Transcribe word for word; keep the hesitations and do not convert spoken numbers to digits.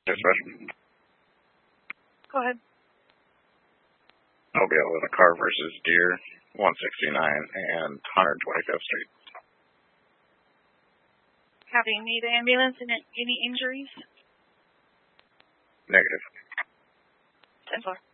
Dispatch. Go ahead. Mobile with a car versus Deer, one sixty-nine and one twenty-fifth Street. Having need ambulance and any injuries? Negative. ten four.